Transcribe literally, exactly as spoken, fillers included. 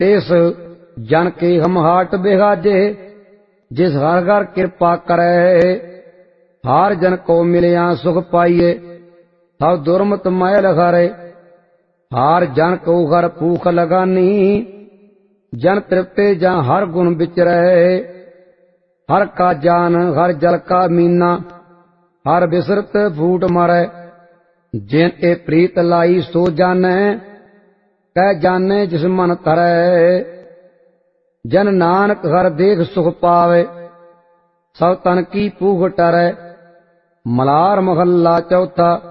तिस जन के हम हाट बिहाजे, जिस हर घर कृपा करे। हार जन को मिलिया सुख पाइए, सब दुर्मत मैल हरे। हार जन को घर भूख लगानी, जन तृप्ते जा हर गुण विचरे। हर का जान हर जल का मीना, हर बिसरत फूट मरे। जिन ए प्रीत लाई सो जाने, कह जाने जिस मन तरे। जन नानक हर देख सुख पावे, सब तन की भूख टरे। मलार महला चौथा।